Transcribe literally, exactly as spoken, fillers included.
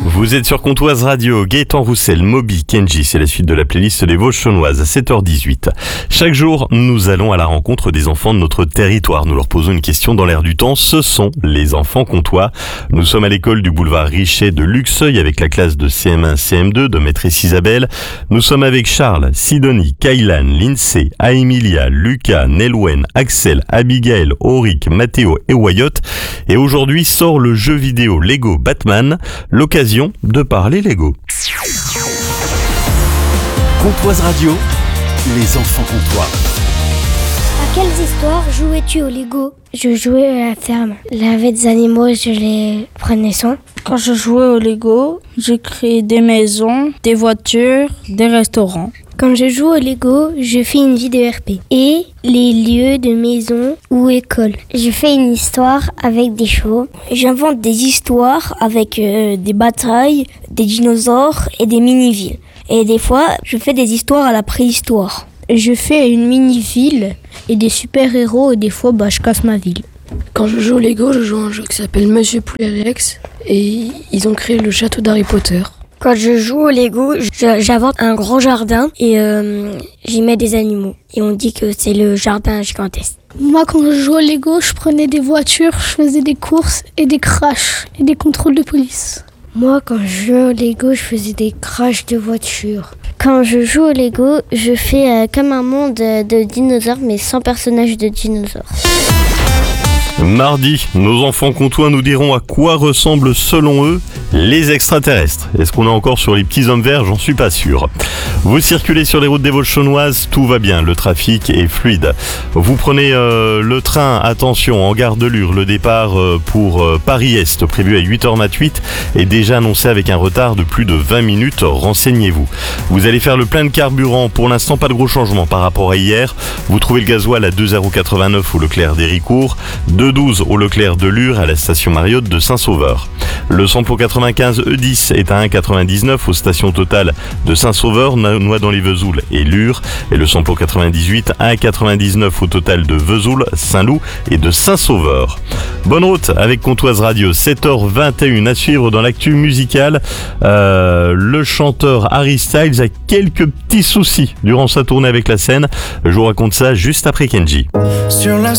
Vous êtes sur Comtoise Radio, Gaëtan Roussel, Moby, Kenji, c'est la suite de la playlist des Vosges chaunoises à sept heures dix-huit. Chaque jour, nous allons à la rencontre des enfants de notre territoire. Nous leur posons une question dans l'air du temps. Ce sont les enfants comtois. Nous sommes à l'école du boulevard Richet de Luxeuil avec la classe de C M un C M deux de maîtresse Isabelle. Nous sommes avec Charles, Sidonie, Kailan, Lindsay, Aemilia, Lucas, Nelwen, Axel, Abigail, Auric, Mathéo et Wyatt. Et aujourd'hui sort le jeu vidéo Lego Batman, l'occasion de parler Lego. Comtoise Radio, les enfants comtois. À quelles histoires jouais-tu au Lego ? Je jouais à la ferme. Il y avait des animaux, je les prenais soin. Quand je jouais au Lego, j'ai créé des maisons, des voitures, des restaurants. Quand je joue au Lego, je fais une vidéo R P et les lieux de maison ou école. Je fais une histoire avec des chevaux. J'invente des histoires avec euh, des batailles, des dinosaures et des mini-villes. Et des fois, je fais des histoires à la préhistoire. Je fais une mini-ville et des super-héros et des fois, bah, je casse ma ville. Quand je joue au Lego, je joue à un jeu qui s'appelle Monsieur Poulet Alex et ils ont créé le château d'Harry Potter. Quand je joue au Lego, j'invente un grand jardin et euh, j'y mets des animaux. Et on dit que c'est le jardin gigantesque. Moi, quand je jouais au Lego, je prenais des voitures, je faisais des courses et des crashs et des contrôles de police. Moi, quand je jouais au Lego, je faisais des crashs de voitures. Quand je joue au Lego, je fais euh, comme un monde de dinosaures, mais sans personnages de dinosaures. Mardi, nos enfants comtois nous diront à quoi ressemblent selon eux les extraterrestres. Est-ce qu'on est encore sur les petits hommes verts ? J'en suis pas sûr. Vous circulez sur les routes des Vosges chaunoises, tout va bien, le trafic est fluide. Vous prenez euh, le train, attention, en gare de Lure, le départ euh, pour euh, Paris-Est, prévu à huit heures huit, est déjà annoncé avec un retard de plus de vingt minutes, renseignez-vous. Vous allez faire le plein de carburant, pour l'instant pas de gros changements par rapport à hier. Vous trouvez le gasoil à deux euros quatre-vingt-neuf au Leclerc d'Héricourt, deux euros douze au Leclerc de Lure à la station Mariotte de Saint-Sauveur. Le samplon quatre-vingt-quinze E dix est à un euro quatre-vingt-dix-neuf aux stations Total de Saint-Sauveur, Noix-dans-les-Vesoul et Lure. Et le samplon quatre-vingt-dix-huit à un euro quatre-vingt-dix-neuf au total de Vesoul, Saint-Loup et de Saint-Sauveur. Bonne route avec Comtoise Radio, sept heures vingt et une à suivre dans l'actu musicale. Euh, le chanteur Harry Styles a quelques petits soucis durant sa tournée avec la scène. Je vous raconte ça juste après Kenji. Sur la